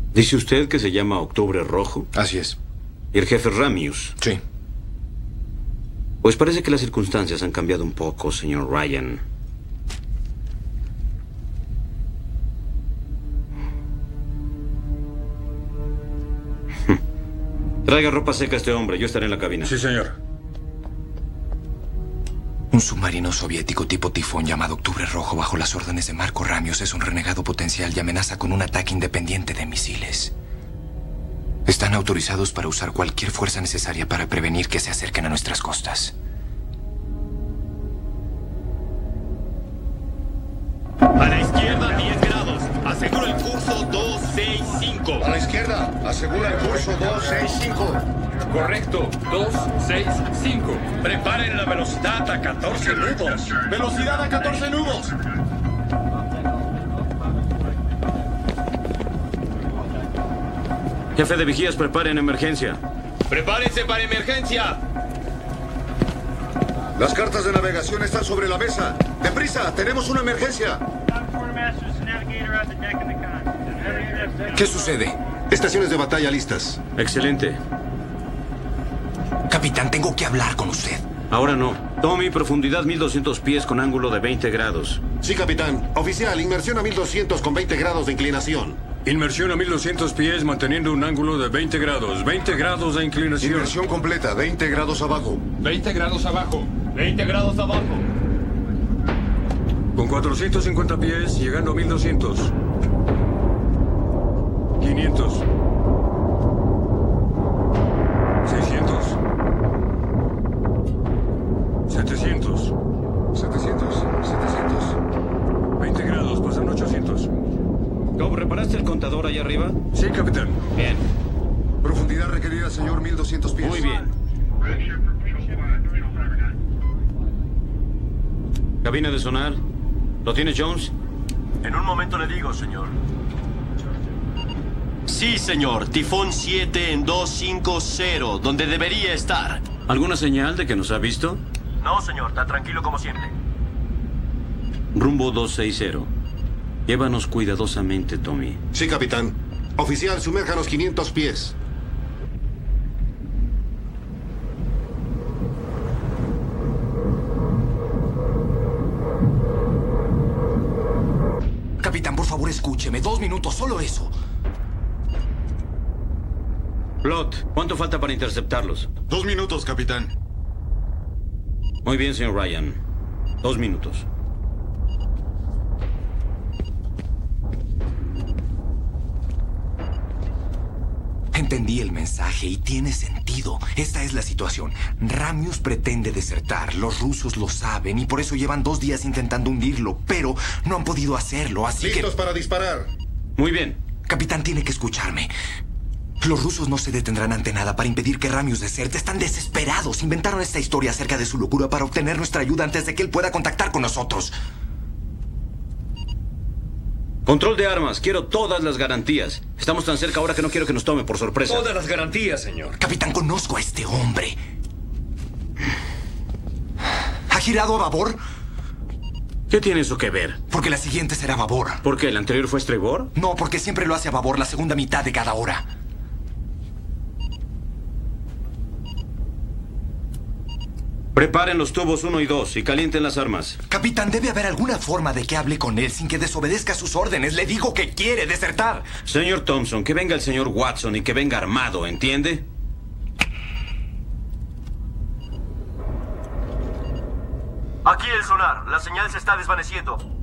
¿Dice usted que se llama Octubre Rojo? Así es. ¿Y el jefe Ramius? Sí. Pues parece que las circunstancias han cambiado un poco, señor Ryan. Traiga ropa seca a este hombre. Yo estaré en la cabina. Sí, señor. Un submarino soviético tipo tifón llamado Octubre Rojo bajo las órdenes de Marco Ramius es un renegado potencial y amenaza con un ataque independiente de misiles. Están autorizados para usar cualquier fuerza necesaria para prevenir que se acerquen a nuestras costas. A la izquierda, 10 grados. Aseguro el curso 265. A la izquierda, asegura el curso 265. Correcto. 265. Preparen la velocidad a 14 nudos. Velocidad a 14 nudos. Jefe de vigías, preparen emergencia. Prepárense para emergencia. Las cartas de navegación están sobre la mesa. ¡Deprisa! ¡Tenemos una emergencia! ¿Qué sucede? Estaciones de batalla listas. Excelente. Capitán, tengo que hablar con usted. Ahora no. Tommy, profundidad 1200 pies con ángulo de 20 grados. Sí, capitán. Oficial, inmersión a 1200 con 20 grados de inclinación. Inmersión a 1200 pies manteniendo un ángulo de 20 grados. 20 grados de inclinación. Inmersión completa, 20 grados abajo. 20 grados abajo. 20 grados abajo. Con 450 pies llegando a 1200. 500. 600. 700. 700, 700. 20 grados, pasan 800. Cobb, ¿reparaste el contador allá arriba? Sí, capitán. Bien. Profundidad requerida, señor, 1200 pies. Muy bien. Cabina de sonar. ¿Lo tiene Jones? En un momento le digo, señor. Sí, señor. Tifón 7 en 250, donde debería estar. ¿Alguna señal de que nos ha visto? No, señor. Tan tranquilo como siempre. Rumbo 260. Llévanos cuidadosamente, Tommy. Sí, capitán. Oficial, sumérjanos 500 pies. Capitán, por favor, escúcheme. 2 minutos, solo eso. Plot, ¿cuánto falta para interceptarlos? 2 minutos, capitán. Muy bien, señor Ryan. 2 minutos. Entendí el mensaje y tiene sentido. Esta es la situación. Ramius pretende desertar. Los rusos lo saben y por eso llevan 2 días intentando hundirlo, pero no han podido hacerlo, así Listos para disparar. Muy bien. Capitán, tiene que escucharme. Los rusos no se detendrán ante nada para impedir que Ramius deserte. Están desesperados. Inventaron esta historia acerca de su locura para obtener nuestra ayuda antes de que él pueda contactar con nosotros. Control de armas. Quiero todas las garantías. Estamos tan cerca ahora que no quiero que nos tome por sorpresa. Todas las garantías, señor. Capitán, conozco a este hombre. ¿Ha girado a babor? ¿Qué tiene eso que ver? Porque la siguiente será a babor. ¿Por qué? ¿El anterior fue estribor? No, porque siempre lo hace a babor la segunda mitad de cada hora. Preparen los tubos 1 y 2 y calienten las armas. Capitán, debe haber alguna forma de que hable con él sin que desobedezca sus órdenes. Le digo que quiere desertar. Señor Thompson, que venga el señor Watson y que venga armado, ¿entiende? Aquí el sonar. La señal se está desvaneciendo.